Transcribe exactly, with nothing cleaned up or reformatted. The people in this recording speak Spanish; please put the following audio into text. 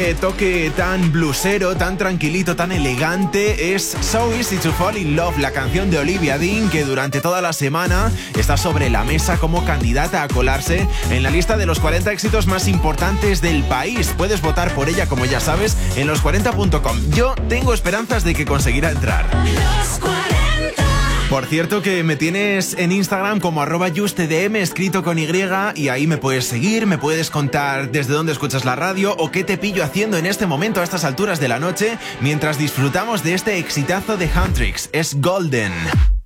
Toque tan blusero, tan tranquilito, tan elegante es So Easy to Fall in Love, la canción de Olivia Dean que durante toda la semana está sobre la mesa como candidata a colarse en la lista de los cuarenta éxitos más importantes del país. Puedes votar por ella, como ya sabes, en los cuarenta punto com. Yo tengo esperanzas de que conseguirá entrar. Los cuarenta. Por cierto que me tienes en Instagram como arroba justedm escrito con Y, y ahí me puedes seguir, me puedes contar desde dónde escuchas la radio o qué te pillo haciendo en este momento a estas alturas de la noche mientras disfrutamos de este exitazo de Huntrix. Es Golden.